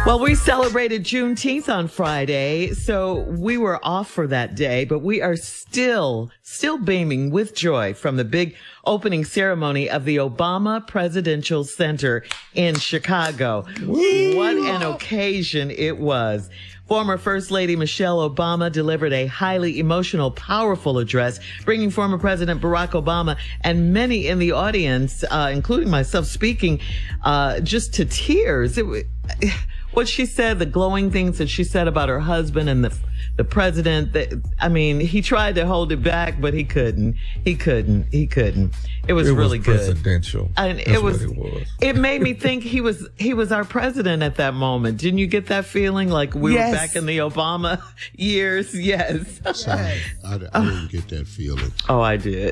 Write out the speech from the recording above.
Well, we celebrated Juneteenth on Friday, so we were off for that day, but we are still beaming with joy from the big opening ceremony of the Obama Presidential Center in Chicago. Woo! What an occasion it was. Former First Lady Michelle Obama delivered a highly emotional, powerful address, bringing former President Barack Obama and many in the audience, including myself, speaking just to tears. What she said, the glowing things that she said about her husband and the president, he tried to hold it back, but he couldn't. It was really good. Presidential. And That's what it was. It made me think he was our president at that moment. Didn't you get that feeling like we were back in the Obama years? Yes. Sorry, I didn't get that feeling. Oh, I did.